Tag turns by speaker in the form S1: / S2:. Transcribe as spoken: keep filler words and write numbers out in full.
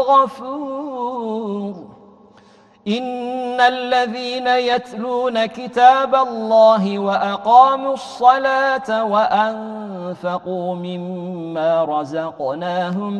S1: غفور إن الذين يتلون كتاب الله وأقاموا الصلاة وأنفقوا مما رزقناهم